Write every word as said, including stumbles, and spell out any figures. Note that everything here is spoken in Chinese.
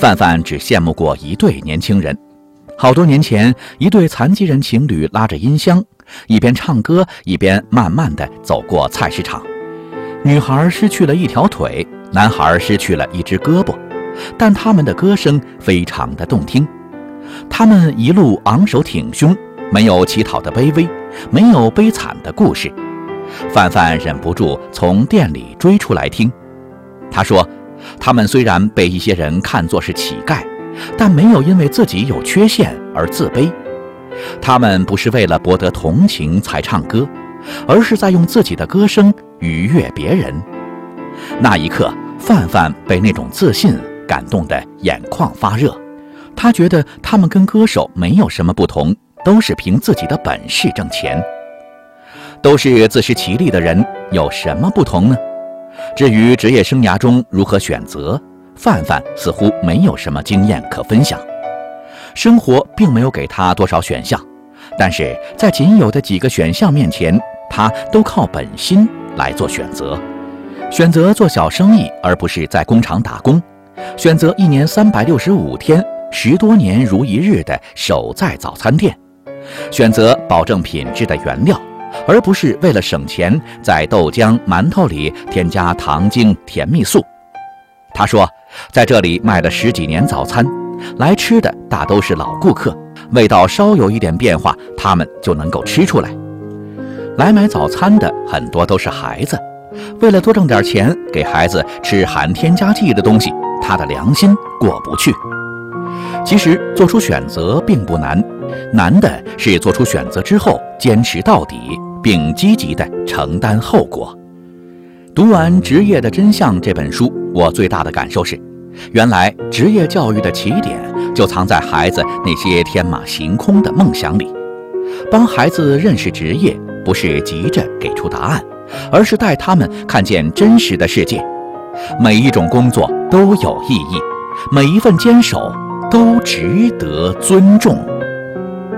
范范只羡慕过一对年轻人。好多年前，一对残疾人情侣拉着音箱，一边唱歌一边慢慢地走过菜市场。女孩失去了一条腿，男孩失去了一只胳膊，但他们的歌声非常的动听。他们一路昂首挺胸，没有乞讨的卑微，没有悲惨的故事。范范忍不住从店里追出来听。他说，他们虽然被一些人看作是乞丐，但没有因为自己有缺陷而自卑。他们不是为了博得同情才唱歌，而是在用自己的歌声愉悦别人。那一刻，范范被那种自信感动得眼眶发热。他觉得他们跟歌手没有什么不同，都是凭自己的本事挣钱，都是自食其力的人，有什么不同呢？至于职业生涯中如何选择，范范似乎没有什么经验可分享。生活并没有给他多少选项，但是在仅有的几个选项面前，他都靠本心来做选择。选择做小生意，而不是在工厂打工；选择一年三百六十五天十多年如一日的守在早餐店；选择保证品质的原料，而不是为了省钱在豆浆馒头里添加糖精甜蜜素。他说，在这里卖了十几年早餐，来吃的大都是老顾客，味道稍有一点变化，他们就能够吃出来。来买早餐的很多都是孩子，为了多挣点钱，给孩子吃含添加剂的东西，他的良心过不去。其实做出选择并不难，难的是做出选择之后坚持到底，并积极地承担后果。读完《职业的真相》这本书，我最大的感受是，原来职业教育的起点就藏在孩子那些天马行空的梦想里。帮孩子认识职业，不是急着给出答案，而是带他们看见真实的世界。每一种工作都有意义，每一份坚守都值得尊重。